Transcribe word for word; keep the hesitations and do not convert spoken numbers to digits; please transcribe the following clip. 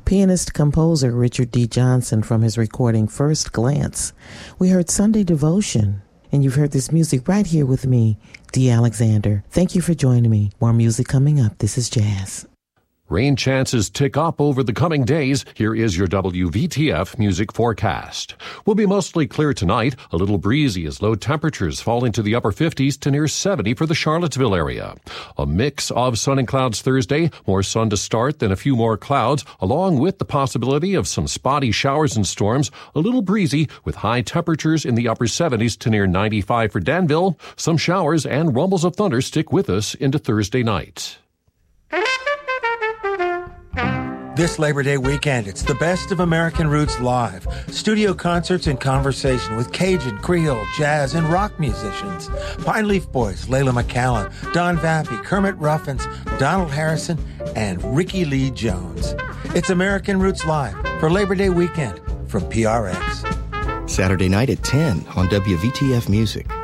pianist-composer Richard D. Johnson from his recording First Glance. We heard Sunday Devotion, and you've heard this music right here with me, Dee Alexander. Thank you for joining me. More music coming up. This is Jazz. Rain chances tick up over the coming days. Here is your W V T F music forecast. Will be mostly clear tonight, a little breezy as low temperatures fall into the upper fifties to near seventy for the Charlottesville area. A mix of sun and clouds Thursday, more sun to start, then a few more clouds, along with the possibility of some spotty showers and storms, a little breezy with high temperatures in the upper seventies to near ninety-five for Danville. Some showers and rumbles of thunder stick with us into Thursday night. This Labor Day weekend, it's the best of American Roots live. Studio concerts and conversation with Cajun, Creole, jazz, and rock musicians. Pine Leaf Boys, Layla McCallan, Don Vappy, Kermit Ruffins, Donald Harrison, and Ricky Lee Jones. It's American Roots Live for Labor Day weekend from P R X. Saturday night at ten on W V T F Music.